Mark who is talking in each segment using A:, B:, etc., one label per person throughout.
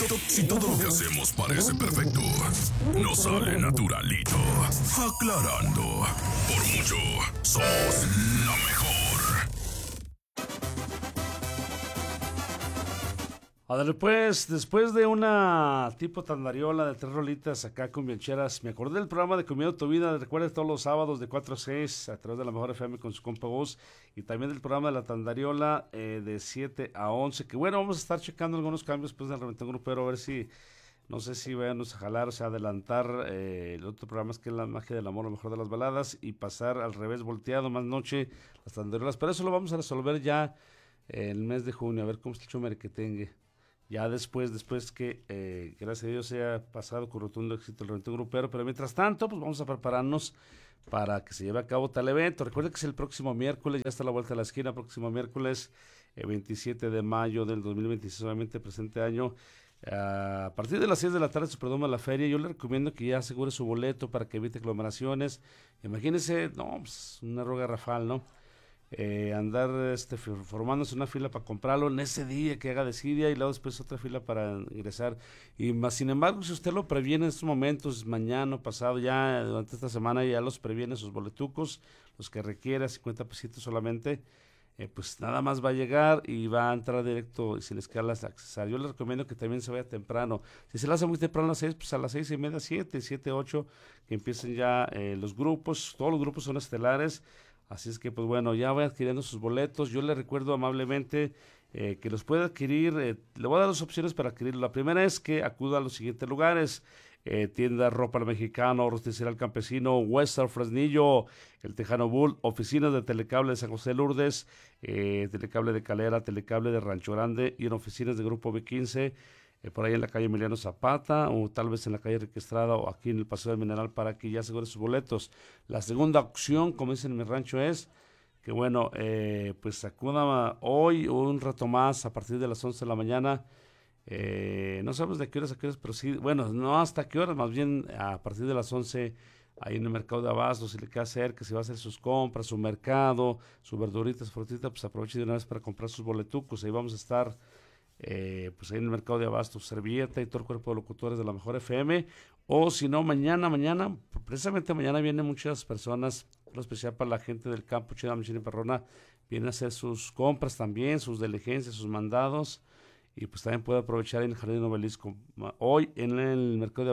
A: Si todo lo que hacemos parece perfecto, no sale naturalito. Aclarando, por mucho, somos la mejor.
B: Ándale pues, después de una tipo tandariola de 3 rolitas acá con biancheras, me acordé del programa de Comiendo tu Vida. Recuerda todos los sábados de 4 a 6 a través de la Mejor FM con su compa Voz, y también del programa de la tandariola de 7 a 11, que bueno, vamos a estar checando algunos cambios pues del Reventón Grupero, a ver si, no sé si vayanos a jalar, o sea, adelantar el otro programa es que es La Magia del Amor, lo mejor de las baladas, y pasar al revés, volteado, más noche, las tandariolas. Pero eso lo vamos a resolver ya el mes de junio, a ver cómo está el chumerequetengue. Ya después que, gracias a Dios, se ha pasado con rotundo éxito el Reventón Grupero, pero mientras tanto, pues vamos a prepararnos para que se lleve a cabo tal evento. Recuerden que es el próximo miércoles, ya está a la vuelta de la esquina, próximo miércoles 27 de mayo del 2026, obviamente presente año, a partir de las 6 de la tarde, Superdome de la Feria. Yo le recomiendo que ya asegure su boleto para que evite aglomeraciones. Imagínense, no, pues un error garrafal, ¿no? Andar formándose una fila para comprarlo en ese día que haga desidia y luego después otra fila para ingresar, y más sin embargo, si usted lo previene en estos momentos, mañana, pasado, ya durante esta semana ya los previene sus boletucos, los que requiera, 50 pesitos solamente, pues nada más va a llegar y va a entrar directo y sin escalas a accesar. Yo les recomiendo que también se vaya temprano. Si se le hace muy temprano a las 6, pues a las 6:30, 7, 8, que empiecen ya los grupos. Todos los grupos son estelares. Así es que, pues bueno, ya voy adquiriendo sus boletos. Yo le recuerdo amablemente que los puede adquirir. Le voy a dar 2 opciones para adquirirlo. La primera es que acuda a los siguientes lugares: tienda Ropa al Mexicano, Rosticería al Campesino, Western Fresnillo, el Tejano Bull, oficinas de Telecable de San José de Lourdes, Telecable de Calera, Telecable de Rancho Grande, y en oficinas de Grupo B15, por ahí en la calle Emiliano Zapata, o tal vez en la calle Enrique Estrada, o aquí en el Paseo del Mineral, para que ya asegure sus boletos. La segunda opción, como dicen en mi rancho, es que bueno, pues acuda hoy o un rato más a partir de las 11 de la mañana. No sabemos de qué horas a qué horas, pero sí, bueno, no hasta qué horas, más bien a partir de las 11, ahí en el mercado de abastos, si le queda cerca, si va a hacer sus compras, su mercado, su verdurita, su frutita, pues aproveche de una vez para comprar sus boletucos. Ahí vamos a estar, pues ahí en el mercado de abastos, Servilleta y todo el cuerpo de locutores de la Mejor FM. O si no, mañana, precisamente mañana vienen muchas personas, lo especial para la gente del campo, Chida, Michini, Perrona, vienen a hacer sus compras también, sus diligencias, sus mandados, y pues también puede aprovechar en el Jardín Obelisco. Hoy en el mercado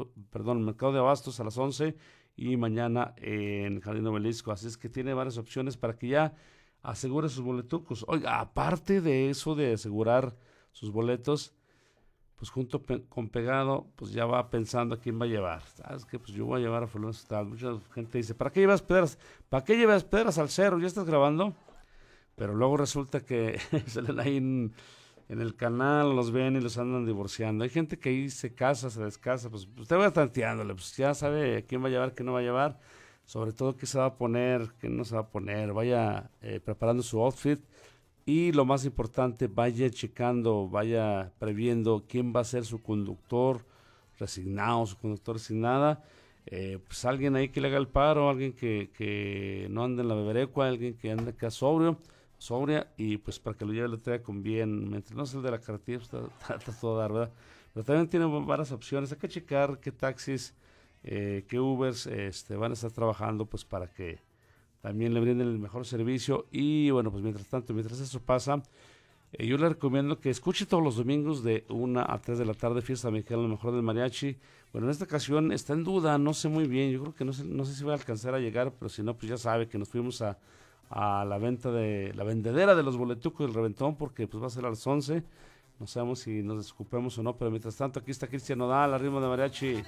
B: de abastos a las 11, y mañana en el Jardín Obelisco. Así es que tiene varias opciones para que ya asegure sus boletucos. Oiga, aparte de eso de asegurar sus boletos, pues junto con pegado, pues ya va pensando a quién va a llevar. ¿Sabes qué? Pues yo voy a llevar a fulano tal. Mucha gente dice, ¿para qué llevas piedras? ¿Para qué llevas piedras al cerro? ¿Ya estás grabando? Pero luego resulta que salen ahí en el canal, los ven y los andan divorciando. Hay gente que ahí se casa, se descasa, pues usted va tanteándole, pues ya sabe quién va a llevar, quién no va a llevar, sobre todo qué se va a poner, qué no se va a poner. Vaya preparando su outfit, y lo más importante, vaya checando, vaya previendo quién va a ser su conductor resignado, su conductor resignada. Pues alguien ahí que le haga el paro, alguien que no ande en la beberecua, alguien que ande acá sobria, y pues para que lo lleve, lo traiga con bien. Mientras no sea el de la carretilla, pues está todo dar, ¿verdad? Pero también tiene varias opciones. Hay que checar qué taxis, qué Ubers van a estar trabajando, pues para que también le brinden el mejor servicio. Y bueno, pues mientras eso pasa, yo le recomiendo que escuche todos los domingos de 1 a 3 de la tarde Fiesta Mexicana, lo mejor del mariachi. Bueno, en esta ocasión está en duda, no sé muy bien, yo creo que no sé si va a alcanzar a llegar, pero si no, pues ya sabe que nos fuimos a la vendedera de los boletucos del Reventón, porque pues va a ser a las 11. No sabemos si nos desocupemos o no, pero mientras tanto aquí está Cristian Nodal, al ritmo de mariachi,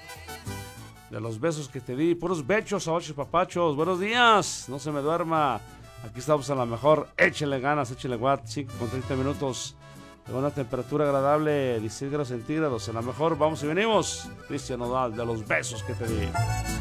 B: de los besos que te di, puros bechos a 8 papachos. Buenos días, no se me duerma. Aquí estamos a la mejor, échenle ganas, échenle watt, 5:30 de buena temperatura agradable, 16 grados centígrados. En la mejor, vamos y venimos. Cristian Nodal, de los besos que te di.